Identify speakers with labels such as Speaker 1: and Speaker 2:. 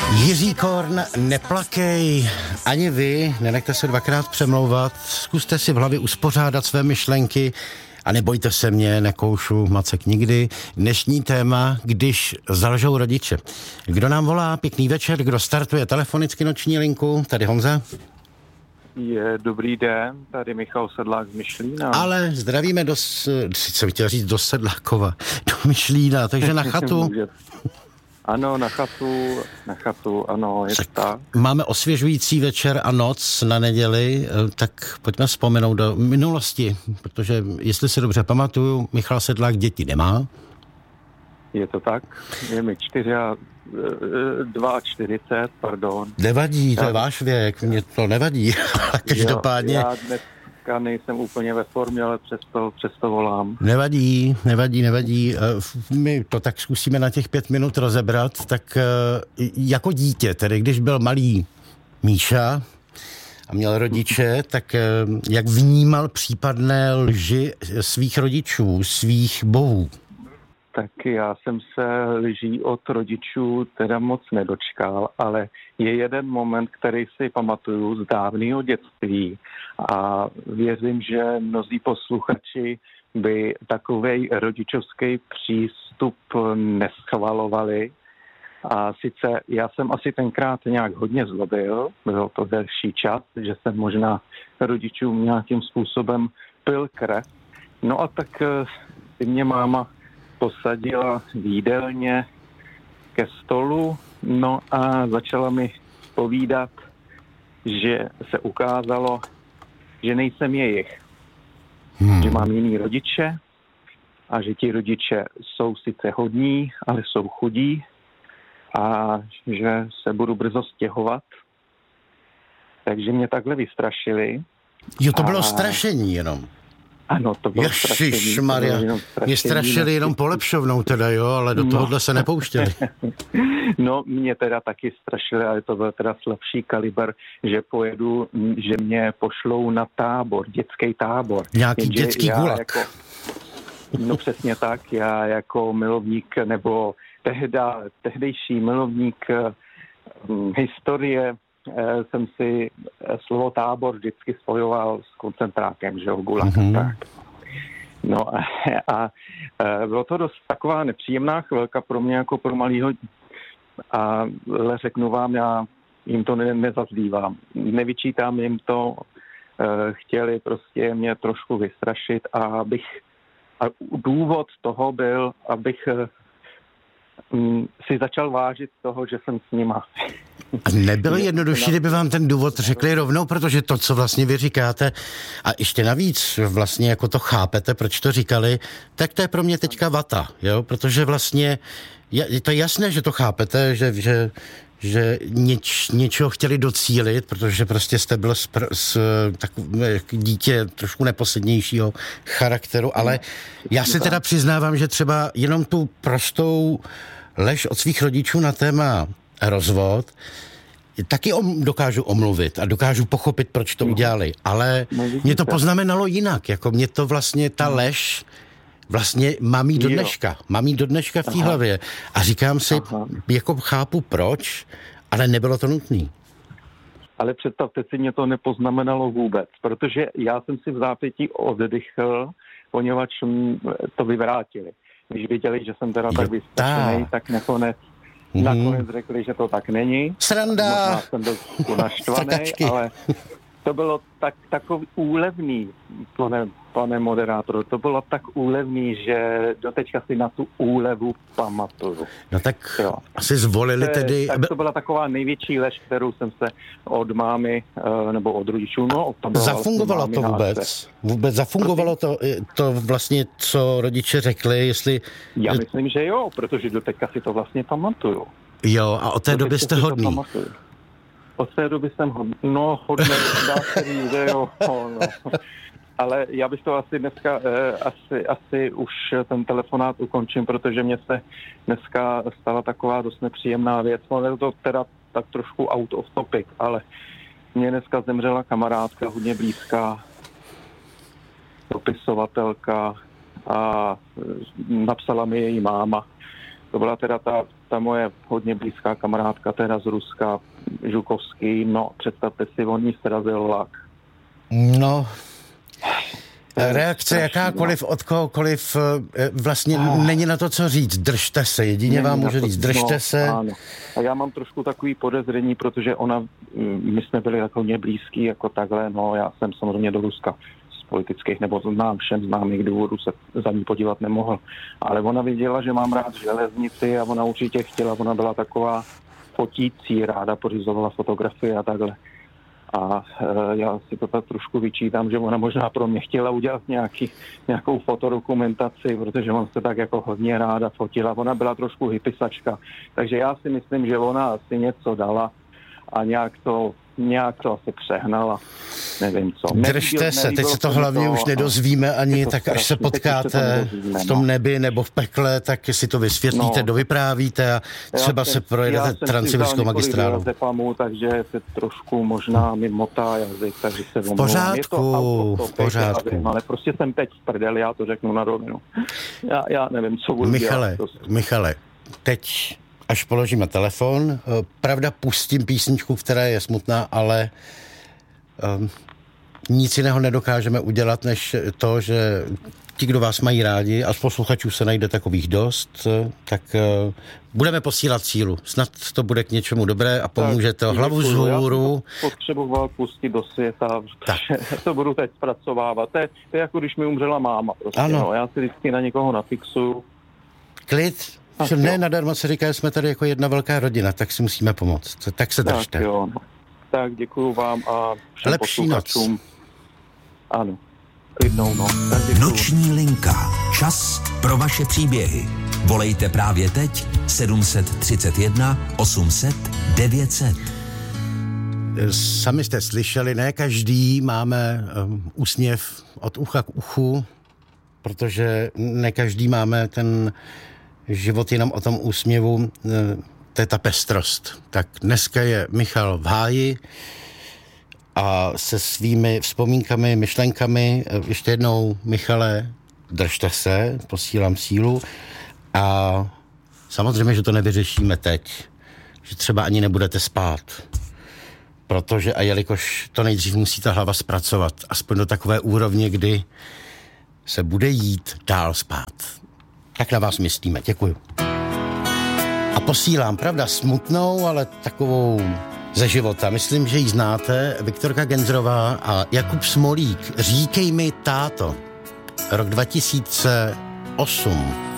Speaker 1: Jiří Korn, neplakej, ani vy, nenechte se dvakrát přemlouvat, zkuste si v hlavě uspořádat své myšlenky a nebojte se mě, nekoušu macek nikdy. Dnešní téma, když zalžou rodiče. Kdo nám volá? Pěkný večer, kdo startuje telefonicky noční linku? Tady Honza.
Speaker 2: Dobrý den, tady Michal Sedlák z Myšlína.
Speaker 1: Ale zdravíme sice bych chtěl říct do Sedlákova, do Myšlína, takže na chatu.
Speaker 2: Ano, na chatu, ano, je tak.
Speaker 1: Máme osvěžující večer a noc na neděli, tak pojďme vzpomenout do minulosti, protože jestli si dobře pamatuju, Michal Sedlák děti nemá.
Speaker 2: Je to tak, je mi 42, pardon.
Speaker 1: Nevadí, to je váš věk, mě to nevadí, každopádně.
Speaker 2: Já dneska nejsem úplně ve formě, ale přesto volám.
Speaker 1: Nevadí. My to tak zkusíme na těch 5 minut rozebrat, tak jako dítě, tedy když byl malý Míša a měl rodiče, tak jak vnímal případné lži svých rodičů, svých bohů?
Speaker 2: Tak já jsem se lží od rodičů teda moc nedočkal, ale je jeden moment, který si pamatuju z dávného dětství a věřím, že mnozí posluchači by takovej rodičovský přístup neschvalovali. A sice já jsem asi tenkrát nějak hodně zlobil, byl to delší čas, že jsem možná rodičům nějakým způsobem pil krev. No a tak si mě máma posadila v jídelně ke stolu, no a začala mi povídat, že se ukázalo, že nejsem jejich. Že mám jiný rodiče a že ti rodiče jsou sice hodní, ale jsou chudí a že se budu brzo stěhovat. Takže mě takhle vystrašili.
Speaker 1: Jo, to bylo strašení jenom.
Speaker 2: Ano, to bylo strašení.
Speaker 1: Ježišmarja, mě strašili jenom polepšovnou teda, jo, ale do tohohle se nepouštěli.
Speaker 2: No, mě teda taky strašili, ale to byl teda slabší kaliber, že že mě pošlou na tábor, dětský tábor.
Speaker 1: Nějaký dětský gulag.
Speaker 2: No přesně tak, já jako milovník, nebo tehdejší milovník historie, jsem si slovo tábor vždycky spojoval s koncentrákem, že jo, gulag. Tak. No a bylo to dost taková nepříjemná chvilka pro mě jako pro malýho, ale řeknu vám, já jim to nezazdívám. Nevyčítám jim to, chtěli prostě mě trošku vystrašit a důvod toho byl, abych si začal vážit toho, že jsem s nima.
Speaker 1: A nebylo jednodušší, kdyby vám ten důvod řekli rovnou, protože to, co vlastně vy říkáte, a ještě navíc vlastně jako to chápete, proč to říkali, tak to je pro mě teďka vata, jo, protože vlastně je to jasné, že to chápete, že něčeho chtěli docílit, protože prostě jste byl dítě trošku neposlednějšího charakteru, ale já se teda přiznávám, že třeba jenom tu prostou lež od svých rodičů na téma rozvod taky dokážu omluvit a dokážu pochopit, proč to udělali, ale mě to poznamenalo jinak, jako mě to vlastně ta lež vlastně mám jí do dneška v té hlavě. A říkám si, jako chápu proč, ale nebylo to nutný.
Speaker 2: Ale představte si, mě to nepoznamenalo vůbec, protože já jsem si v zápětí oddychl, poněvadž to vyvrátili. Když viděli, že jsem teda tak vystrašený, tak nakonec řekli, že to tak není.
Speaker 1: Sranda!
Speaker 2: Možná jsem byl naštvaný, ale to bylo takový úlevný, pane moderátore, to bylo tak úlevný, že doteďka si na tu úlevu pamatuju.
Speaker 1: No tak asi zvolili tedy...
Speaker 2: Tak to byla taková největší lež, kterou jsem se od mámy nebo od rodičů...
Speaker 1: Zafungovalo to vůbec? Vůbec zafungovalo to vlastně, co rodiče řekli, jestli...
Speaker 2: Já myslím, že jo, protože doteďka si to vlastně pamatuju.
Speaker 1: Jo, a od té doby jste hodný.
Speaker 2: Od té doby jsem hodný, dá se říct, že jo, Ale já bych to asi dneska, asi už ten telefonát ukončím, protože mě se dneska stala taková dost nepříjemná věc. Je to teda tak trošku out of topic, ale mě dneska zemřela kamarádka, hodně blízká, dopisovatelka a napsala mi její máma. To byla teda ta ta moje hodně blízká kamarádka, teda z Ruska, Žukovský, no představte si, on jí srazil vlak.
Speaker 1: No, reakce jakákoliv od kohokoliv, vlastně není na to, co říct. Držte se, jedině vám můžu říct, držte se.
Speaker 2: Ano. A já mám trošku takový podezření, protože my jsme byli jako hodně blízký, jako takhle, no já jsem samozřejmě do Ruska z politických, nebo znám všem známých důvodů se za ní podívat nemohl. Ale ona viděla, že mám rád železnici a ona určitě chtěla, ona byla taková fotící, ráda pořizovala fotografie a takhle. A já si to tak trošku vyčítám, že ona možná pro mě chtěla udělat nějakou fotodokumentaci, protože on se tak jako hodně ráda fotila. Ona byla trošku hypisačka, takže já si myslím, že ona asi něco dala a nějak to asi přehnala. Nevím co.
Speaker 1: Držte se, teď se to hlavně už nedozvíme ani, tak až se potkáte v tom nebi nebo v pekle, tak si to vysvětlíte, dovyprávíte a třeba se projedete transsibirskou magistrálou.
Speaker 2: Takže se trošku možná mi motá jazyk, takže se
Speaker 1: v pořádku.
Speaker 2: Ale prostě jsem teď v prdeli, já to řeknu na rovinu. Já nevím, co budu dělat.
Speaker 1: Michale, teď až položíme telefon, pravda pustím písničku, která je smutná, ale nic jiného nedokážeme udělat, než to, že ti, kdo vás mají rádi, a z posluchačů se najde takových dost, tak budeme posílat sílu. Snad to bude k něčemu dobré a pomůže to hlavu vzhůru.
Speaker 2: Já potřeboval pustit do světa, protože to budu teď zpracovávat. To je jako když mi umřela máma. Prostě,
Speaker 1: ano.
Speaker 2: No, já si vždycky na někoho nafixuju.
Speaker 1: Klid. Ne, nadarmo se říká, jsme tady jako jedna velká rodina, tak si musíme pomoct. Tak se držte.
Speaker 2: Tak jo, no. Tak děkuju vám a všem
Speaker 1: lepší
Speaker 2: posluchačům.
Speaker 1: noc.
Speaker 2: Ano, klidnou noc.
Speaker 3: Noční linka. Čas pro vaše příběhy. Volejte právě teď 731 800 900.
Speaker 1: Sami jste slyšeli, ne každý máme úsměv od ucha k uchu, protože ne každý máme ten život jenom o tom úsměvu, to je ta pestrost. Tak dneska je Michal v háji a se svými vzpomínkami, myšlenkami. Ještě jednou, Michale, držte se, posílám sílu a samozřejmě, že to nevyřešíme teď, že třeba ani nebudete spát, protože a jelikož to nejdřív musí ta hlava zpracovat, aspoň do takové úrovně, kdy se bude jít dál spát. Tak na vás myslíme. Děkuju. A posílám, pravda, smutnou, ale takovou ze života. Myslím, že ji znáte. Viktorka Genzrová a Jakub Smolík. Říkej mi, táto. Rok 2008.